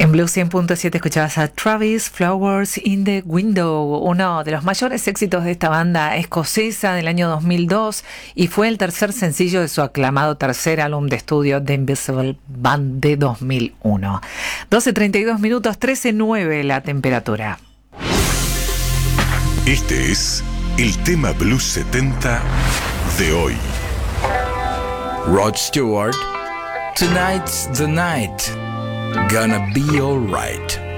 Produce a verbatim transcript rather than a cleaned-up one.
En Blue cien punto siete escuchabas a Travis, Flowers in the Window, uno de los mayores éxitos de esta banda escocesa del año dos mil dos, y fue el tercer sencillo de su aclamado tercer álbum de estudio, The Invisible Band, de dos mil uno. doce treinta y dos minutos, trece nueve la temperatura. Este es el tema Blues setenta de hoy. Rod Stewart, Tonight's the Night, Gonna Be Alright.